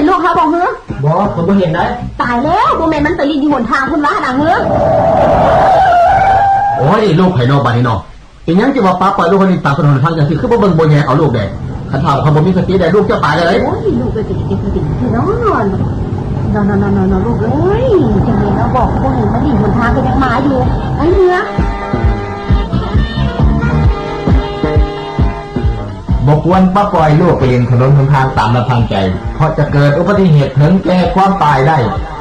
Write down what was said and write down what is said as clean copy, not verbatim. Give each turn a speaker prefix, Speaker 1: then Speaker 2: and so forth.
Speaker 1: ลูกเขาบอกเฮ้อ
Speaker 2: บอกผมก็เห็นได้
Speaker 1: ตายแล้วโบแมนมันไปลินอยู่หนทางคุณวะดังเฮ้อ
Speaker 2: โอ้ยลูกไผ่นอกบ้านนี่นอกอีกยังจะว่าป้าปล่อยลูกคนนี้ตามถนนทางอย่างที่คือบ่เบิ่งบ่แย่เอาลูกแดงคันถามเขาบ่มีสติได้ลูกจะตายได้
Speaker 1: โอ้ยลูกก็จะติดที่นอนลูกเอ้ยจังเลยนะบอกพวกนี้มันลินหนทางก็ยังมาอยู่ไอ้เนื้อ
Speaker 2: บอกควรป้าปล่อยลูกไปเล่นถนนทางตามลำพังใจเพราะจะเกิดอุบัติเหตุถึงแก่ความตายได้